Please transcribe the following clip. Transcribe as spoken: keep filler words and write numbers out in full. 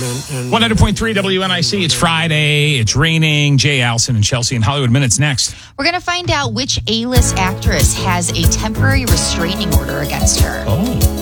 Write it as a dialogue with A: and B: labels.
A: And, and
B: one hundred point three W N I C. It's Friday. It's raining. Jay Allison and Chelsea in Hollywood Minutes next.
C: We're going to find out which A-list actress has a temporary restraining order against her.
B: Oh.